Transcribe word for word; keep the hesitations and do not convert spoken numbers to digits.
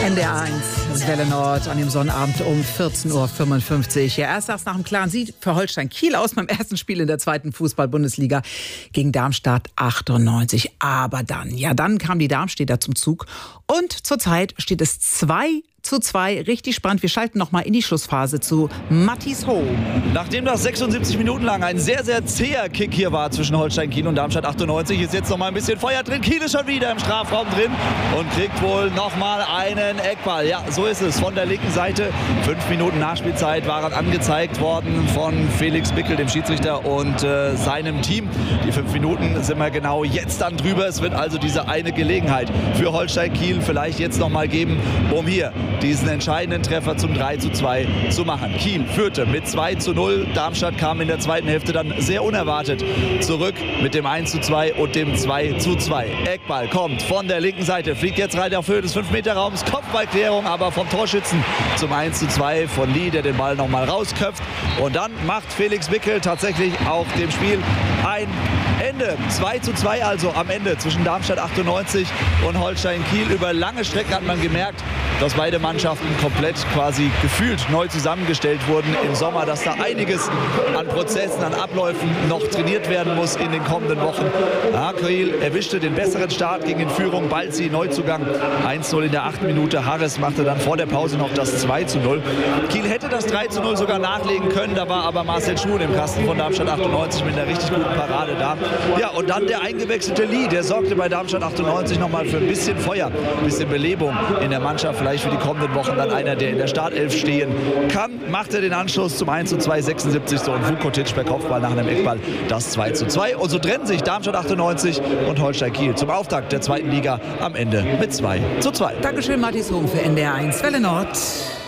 N D R eins, Welle Nord an dem Sonnabend um vierzehn Uhr fünfundfünfzig. Ja, erst nach einem klaren Sieg für Holstein Kiel aus beim ersten Spiel in der zweiten Fußball-Bundesliga gegen Darmstadt achtundneunzig. Aber dann, ja, dann kamen die Darmstädter zum Zug und zurzeit steht es zwei zu zwei. Richtig spannend. Wir schalten noch mal in die Schlussphase zu Mattis Home. Nachdem das sechsundsiebzig Minuten lang ein sehr, sehr zäher Kick hier war zwischen Holstein Kiel und Darmstadt achtundneunzig, ist jetzt noch mal ein bisschen Feuer drin. Kiel ist schon wieder im Strafraum drin und kriegt wohl noch mal einen Eckball. Ja, so ist es. Von der linken Seite. Fünf Minuten Nachspielzeit waren angezeigt worden von Felix Bickel, dem Schiedsrichter, und äh, seinem Team. Die fünf Minuten sind wir genau jetzt dann drüber. Es wird also diese eine Gelegenheit für Holstein Kiel vielleicht jetzt noch mal geben, um hier diesen entscheidenden Treffer zum drei zu zwei zu machen. Kiel führte mit zwei zu null. Darmstadt kam in der zweiten Hälfte dann sehr unerwartet zurück mit dem eins zu zwei und dem zwei zu zwei. Eckball kommt von der linken Seite, fliegt jetzt rein auf Höhe des fünf Meter Raums. Kopfballklärung aber vom Torschützen zum eins zu zwei von Lee, der den Ball noch mal rausköpft. Und dann macht Felix Bickel tatsächlich auch dem Spiel ein Ende. zwei zu zwei also am Ende zwischen Darmstadt achtundneunzig und Holstein Kiel. Über lange Strecken hat man gemerkt, dass beide Mannschaften komplett quasi gefühlt neu zusammengestellt wurden im Sommer, dass da einiges an Prozessen, an Abläufen noch trainiert werden muss in den kommenden Wochen. Ja, Kiel erwischte den besseren Start, ging in Führung, Balzi Neuzugang eins zu null in der achten Minute. Harris machte dann vor der Pause noch das zwei zu null. Kiel hätte das drei zu null sogar nachlegen können, da war aber Marcel Schuhn im Kasten von Darmstadt achtundneunzig mit einer richtig guten Parade da. Ja, und dann der eingewechselte Lee, der sorgte bei Darmstadt achtundneunzig nochmal für ein bisschen Feuer, ein bisschen Belebung in der Mannschaft, vielleicht für die kommenden Wochen dann einer, der in der Startelf stehen kann. Macht er den Anschluss zum eins zu zwei, sechsundsiebzig. und Vukotic per Kopfball nach einem Eckball das zwei zu zwei. Und so trennen sich Darmstadt achtundneunzig und Holstein Kiel zum Auftakt der zweiten Liga am Ende mit zwei zu zwei. Dankeschön, Mattis Home für N D R eins Welle Nord.